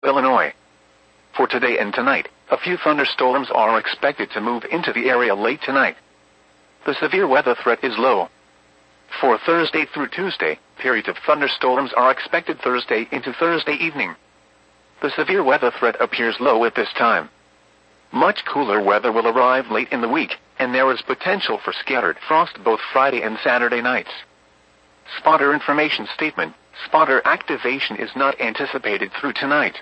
Illinois. For today and tonight, a few thunderstorms are expected to move into the area late tonight. The severe weather threat is low. For Thursday through Tuesday, periods of thunderstorms are expected Thursday into Thursday evening. The severe weather threat appears low at this time. Much cooler weather will arrive late in the week, and there is potential for scattered frost both Friday and Saturday nights. Spotter information statement: spotter activation is not anticipated through tonight.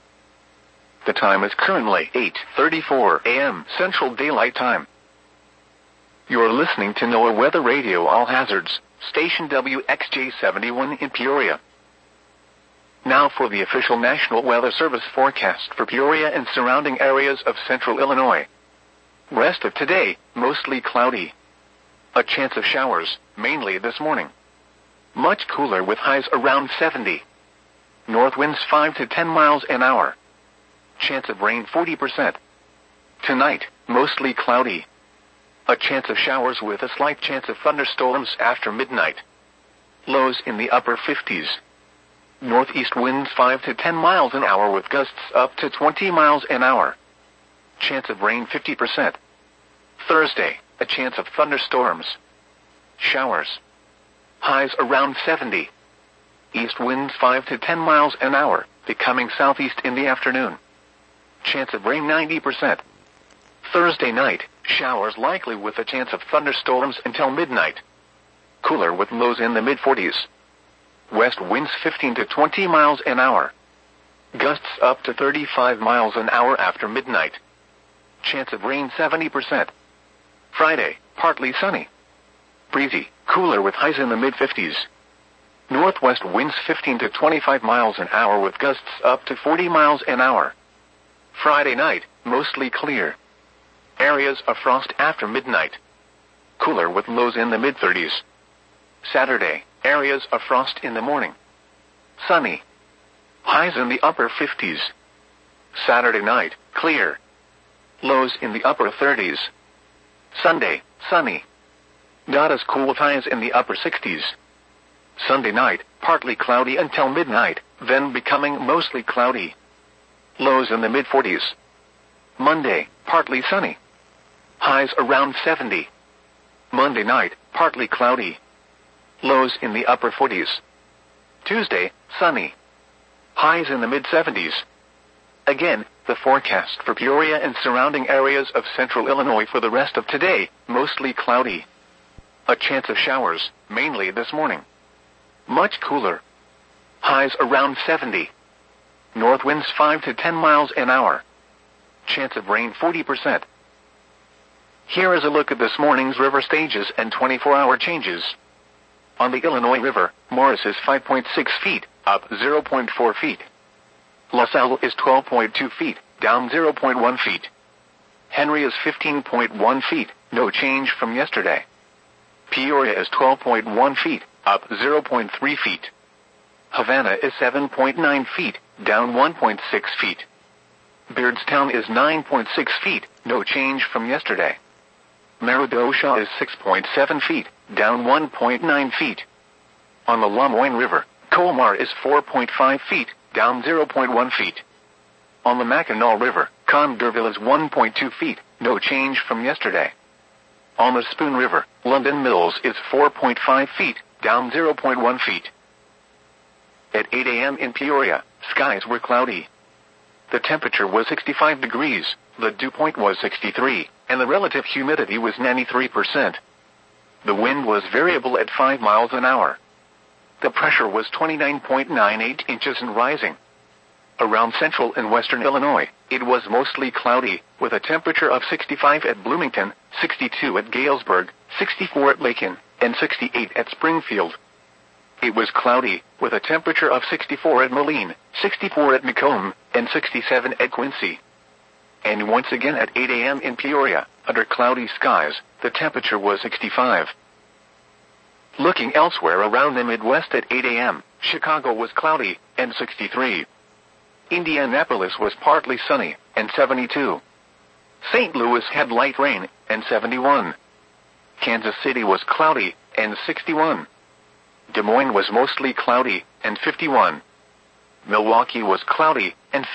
The time is currently 8:34 a.m. Central Daylight Time. You're listening to NOAA Weather Radio All Hazards, station WXJ71 in Peoria. Now for the official National Weather Service forecast for Peoria and surrounding areas of central Illinois. Rest of today, mostly cloudy. A chance of showers, mainly this morning. Much cooler with highs around 70. North winds 5 to 10 miles an hour. Chance of rain 40%. Tonight, mostly cloudy. A chance of showers with a slight chance of thunderstorms after midnight. Lows in the upper 50s. Northeast winds 5 to 10 miles an hour with gusts up to 20 miles an hour. Chance of rain 50%. Thursday, a chance of thunderstorms. Showers. Highs around 70. East winds 5 to 10 miles an hour, becoming southeast in the afternoon. Chance of rain 90%. Thursday night, showers likely with a chance of thunderstorms until midnight. Cooler with lows in the mid-40s. West winds 15 to 20 miles an hour. Gusts up to 35 miles an hour after midnight. Chance of rain 70%. Friday, partly sunny. Breezy, cooler with highs in the mid-50s. Northwest winds 15 to 25 miles an hour with gusts up to 40 miles an hour. Friday night, mostly clear. Areas of frost after midnight. Cooler with lows in the mid-30s. Saturday, areas of frost in the morning. Sunny. Highs in the upper 50s. Saturday night, clear. Lows in the upper 30s. Sunday, sunny. Not as cool with highs in the upper 60s. Sunday night, partly cloudy until midnight, then becoming mostly cloudy. Lows in the mid-40s. Monday, partly sunny. Highs around 70. Monday night, partly cloudy. Lows in the upper 40s. Tuesday, sunny. Highs in the mid-70s. Again, the forecast for Peoria and surrounding areas of central Illinois for the rest of today, mostly cloudy. A chance of showers, mainly this morning. Much cooler. Highs around 70. North winds 5 to 10 miles an hour. Chance of rain 40%. Here is a look at this morning's river stages and 24-hour changes. On the Illinois River, Morris is 5.6 feet, up 0.4 feet. LaSalle is 12.2 feet, down 0.1 feet. Henry is 15.1 feet, no change from yesterday. Peoria is 12.1 feet, up 0.3 feet. Havana is 7.9 feet, down 1.6 feet. Beardstown is 9.6 feet, no change from yesterday. Meridosha is 6.7 feet, down 1.9 feet. On the Lamoine River, Colmar is 4.5 feet, down 0.1 feet. On the Mackinac River, Condorville is 1.2 feet, no change from yesterday. On the Spoon River, London Mills is 4.5 feet, down 0.1 feet. At 8 a.m. in Peoria, skies were cloudy. The temperature was 65 degrees, the dew point was 63, and the relative humidity was 93%. The wind was variable at 5 miles an hour. The pressure was 29.98 inches and rising. Around central and western Illinois, it was mostly cloudy, with a temperature of 65 at Bloomington, 62 at Galesburg, 64 at Macon, and 68 at Springfield. It was cloudy, with a temperature of 64 at Moline, 64 at Macomb, and 67 at Quincy. And once again at 8 a.m. in Peoria, under cloudy skies, the temperature was 65. Looking elsewhere around the Midwest at 8 a.m., Chicago was cloudy, and 63. Indianapolis was partly sunny, and 72. St. Louis had light rain, and 71. Kansas City was cloudy, and 61. Des Moines was mostly cloudy, and 51. Milwaukee was cloudy,